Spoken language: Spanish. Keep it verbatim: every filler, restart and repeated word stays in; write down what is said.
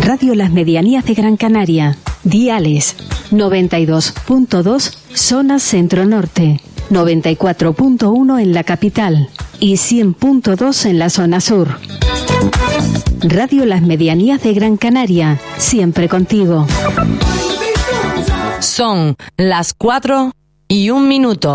Radio Las Medianías de Gran Canaria. Diales noventa y dos punto dos zona centro-norte, noventa y cuatro punto uno en la capital y cien punto dos en la zona sur. Radio Las Medianías de Gran Canaria, siempre contigo. Son las cuatro y un minuto.